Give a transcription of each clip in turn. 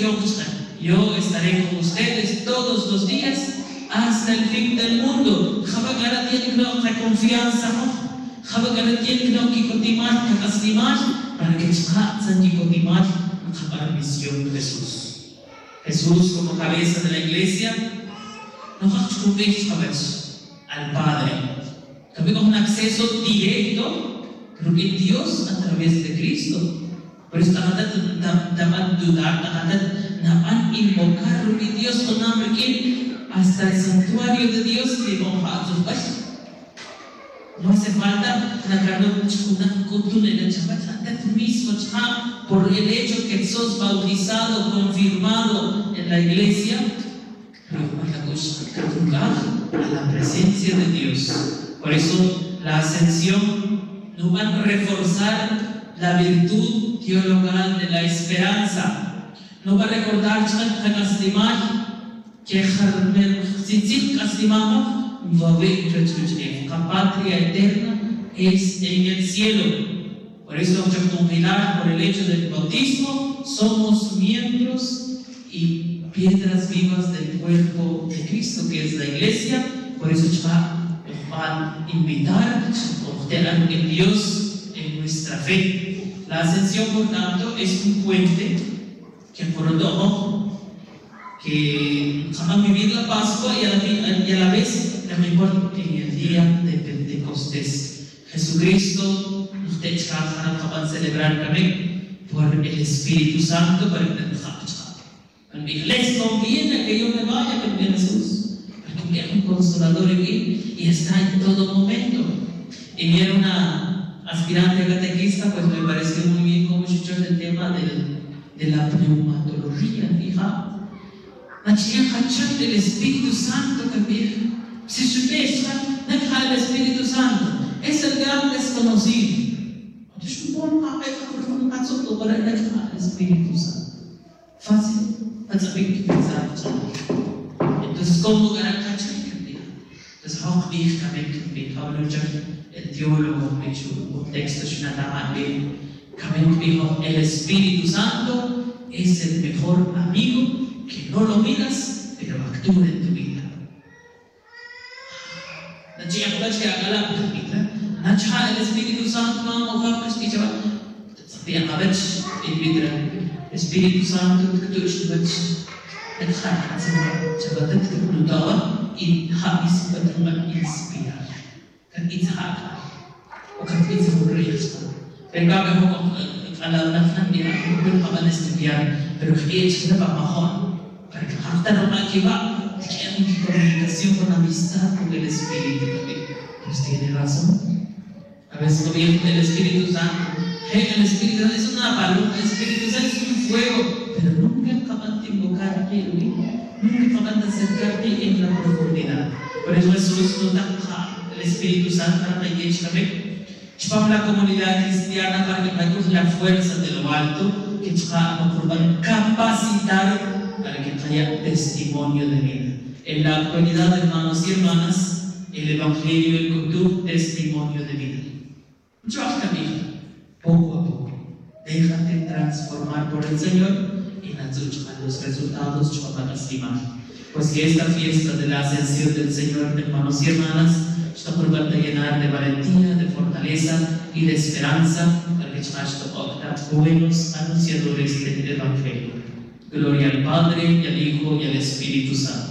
yo estaré con ustedes todos los días hasta el fin del mundo. Jabagara tiene que confianza, Jabagara tiene que continuar, que castimar, para que se continuar la misión de Jesús. Jesús como cabeza de la iglesia, no vamos al Padre. Tenemos un acceso directo, pero que Dios a través de Cristo. Por eso dapat dudar, dapat invocar que Dios con nombre hasta el santuario de Dios y vamos a sus pasos. No hace falta una cultura en el Shabbat, mismo por el hecho que sos bautizado, confirmado en la iglesia, pero a la presencia de Dios. Por eso la ascensión nos va a reforzar la virtud teologal de la esperanza. Nos va a recordar que si castimamos, la patria eterna es en el cielo. Por eso vamos a confiar por el hecho del bautismo, somos miembros y piedras vivas del cuerpo de Cristo, que es la iglesia. Por eso nos va a invitar a confiar en Dios en nuestra fe. La ascensión, por tanto, es un puente que por lo tanto que jamás vivir la Pascua y a la vez la mejor en el día de Pentecostés. Jesucristo nos va a celebrar también por el Espíritu Santo para que les conviene que yo me vaya con Jesús, porque es un consolador en mí y está en todo momento. Y mi era una aspirante catequista, pues me pareció muy bien como escuchó el tema de la pneumatología, hija. El Espíritu Santo también. Si ustedes dejan el Espíritu Santo, es el gran desconocido. El Espíritu Santo. Fácil. Entonces, ¿cómo ganar cachar? Entonces, auch ich también habe el teólogo me dicho un texto el Espíritu Santo es el mejor amigo que no lo miras, pero actúa en tu vida. El Espíritu Santo Espíritu Santo y habis bertemu inspirar kan izhar bukan izhar pero kalau nafnan dia mungkin akan estudiar pero dia sudah mejor para que hasta no va tiene comunicación con amistad con el Espíritu. Pues tiene razón. A veces gobierno del Espíritu Santo. El Espíritu Santo es una paloma, el Espíritu Santo es un fuego, pero nunca es capaz de invocarte, nunca es capaz de acercarte en la profundidad. Por eso Jesús nos da el Espíritu Santo para que la comunidad cristiana para que tengamos la fuerza de lo alto, que nos va a capacitar para que haya testimonio de vida. En la actualidad, hermanos y hermanas, el Evangelio y el Kutub, testimonio de vida. Poco a poco, déjate transformar por el Señor y los resultados van a estimar. Pues que esta fiesta de la ascensión del Señor, hermanos y hermanas, está por llenar de valentía, de fortaleza y de esperanza para que seamos buenos anunciadores del Evangelio. Gloria al Padre, y al Hijo, y al Espíritu Santo.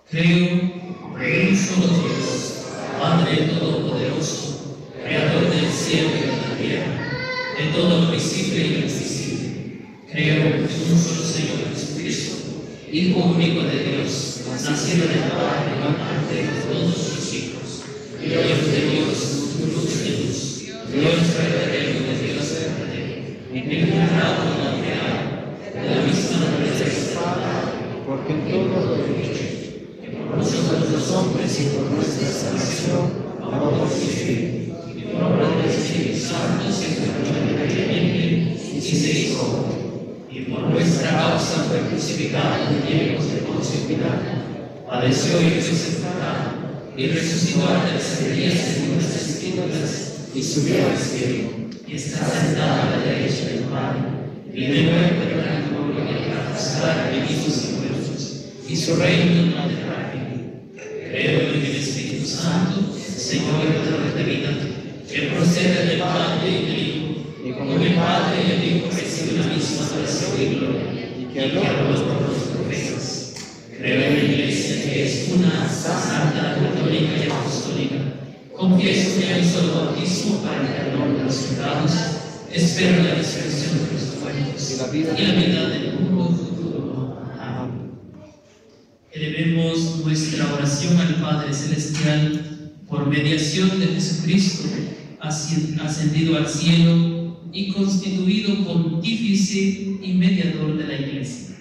Creo en un solo Dios, Padre Todopoderoso, Creador del cielo y de la tierra, de todo lo visible y lo invisible. Creo en un solo Señor Jesucristo, Hijo único de Dios, nacido de la Padre, amante de todos los hijos, Dios de Dios, luz de luz, Dios verdadero de Dios verdadero, encarnado en la creada, de la misma naturaleza, porque en todo lo hecho, por nosotros los hombres y por nuestra salvación, amor y fe, y por obra del Espíritu Santo se encarnó eternamente y se hizo hombre. Y por nuestra causa fue crucificado en tiempos de Poncio Pilato, padeció y fue sepultado, y resucitó al tercer día según nuestras escrituras, y subió al cielo, y está sentado a la derecha del Padre, y de nuevo vendrá en gloria para juzgar a vivos y muertos, y su reino no tendrá fin. Creo en el Espíritu Santo, Señor y Dador de vida, que procede del Padre y del Hijo, y como el Padre y el Hijo reciben la misma adoración y gloria, y que habló por los profetas. Creo en la Iglesia que es una, santa, católica y apostólica. Confieso que hay un solo bautismo para el perdón de los pecados. Espero la resurrección de los muertos y la vida del mundo futuro. Amén. Elevemos nuestra oración al Padre Celestial por mediación de Jesucristo, ascendido al cielo y constituido pontífice y mediador de la Iglesia.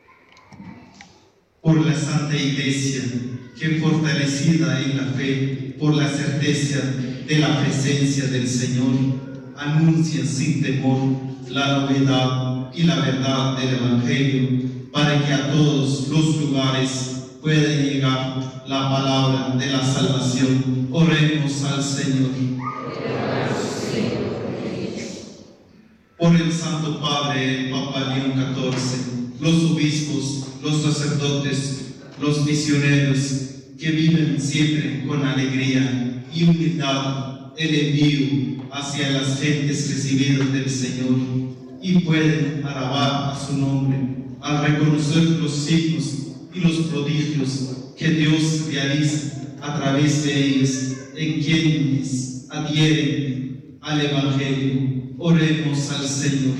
Por la Santa Iglesia, que fortalecida en la fe, por la certeza de la presencia del Señor, anuncia sin temor la novedad y la verdad del Evangelio, para que a todos los lugares pueda llegar la palabra de la salvación. Oremos al Señor. Por el Santo Padre, el Papa León XIV, los obispos, los sacerdotes, los misioneros, que viven siempre con alegría y humildad el envío hacia las gentes recibidas del Señor, y pueden alabar a su nombre al reconocer los signos y los prodigios que Dios realiza a través de ellos en quienes adhieren al Evangelio. Oremos al Señor.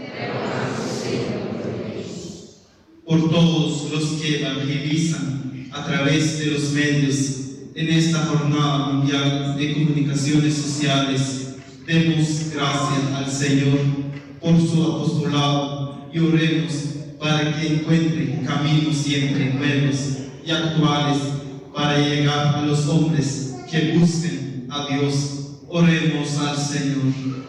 Por todos los que evangelizan a través de los medios en esta jornada mundial de comunicaciones sociales, demos gracias al Señor por su apostolado y oremos para que encuentren caminos siempre nuevos y actuales para llegar a los hombres que busquen a Dios. Oremos al Señor.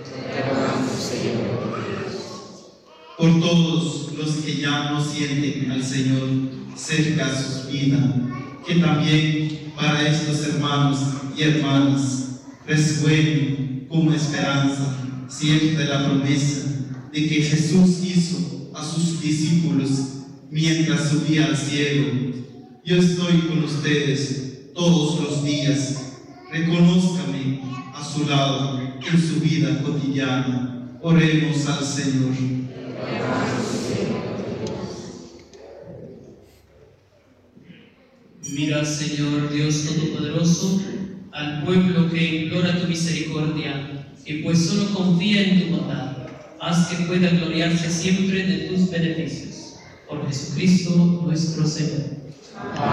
Por todos los que ya no sienten al Señor cerca de sus vidas, que también para estos hermanos y hermanas resuene como esperanza cierta la promesa de que Jesús hizo a sus discípulos mientras subía al cielo: yo estoy con ustedes todos los días. Reconózcame a su lado en su vida cotidiana. Oremos al Señor. Mira, Señor Dios Todopoderoso, al pueblo que implora tu misericordia, y pues solo confía en tu bondad. Haz que pueda gloriarse siempre de tus beneficios. Por Jesucristo nuestro Señor. Amén.